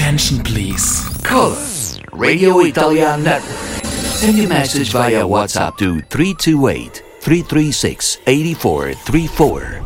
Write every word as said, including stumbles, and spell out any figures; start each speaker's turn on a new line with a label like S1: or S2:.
S1: attention, please.
S2: Call us, Radio Italian Network. Send your message via WhatsApp to three two eight, three three six, eight four three four.